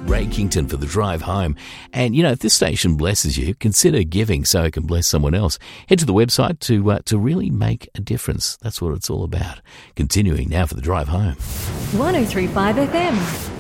Ray Kington for the drive home. And, you know, if this station blesses you, consider giving so it can bless someone else. Head to the website to really make a difference. That's what it's all about. Continuing now for the drive home. 103.5 FM.